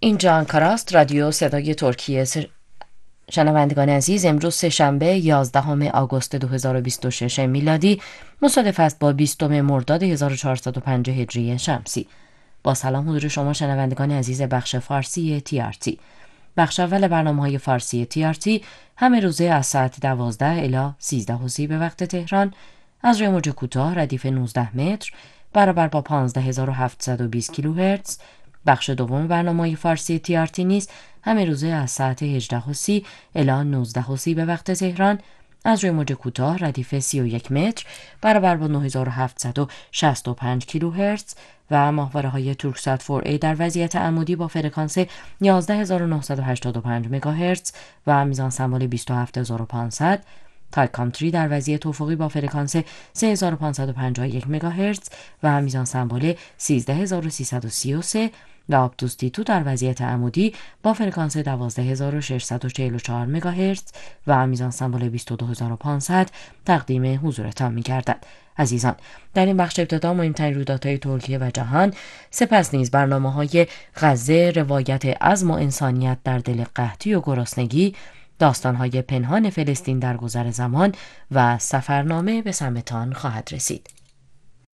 اینجا آنکاراست، رادیو صدای ترکیه. شنوندگان عزیز، امروز سه‌شنبه 11 آگوست 2026 میلادی مصادف است با 20 مرداد 1405 هجری شمسی. با سلام حضور شما شنوندگان عزیز بخش فارسی TRT. بخش اول برنامه‌های فارسی TRT همه روزه از ساعت 12 الی 13:30 به وقت تهران از روی موج کوتاه ردیف 19 متر برابر با 15720 کیلوهرتز. بخش دوم برنامه‌های فارسی TRT نیز همه روزه از ساعت 18:30 الی 19:30 به وقت تهران از روی موج کوتاه ردیف 31 متر برابر با 9765 کیلوهرتز و ماهواره‌های تورکسات 4A در وضعیت عمودی با فرکانس 11985 مگاهرتز و میزان سمبل 27500، تای کانتری در وضعیت افقی با فرکانس 3551 مگاهرتز و میزان سمبل 13333 و آبدوس دیتو در وضعیت عمودی با فرکانس 12644 مگاهرتز و میزان سمبل 22500 تقدیم حضورتان می‌گردد. عزیزان، در این بخش ابتدا مهمترین رویدادهای ترکیه و جهان، سپس نیز برنامه‌های غزه، روایت عزم و انسانیت در دل قحطی و گرسنگی، داستان‌های پنهان فلسطین در گذر زمان و سفرنامه به سمتان خواهد رسید.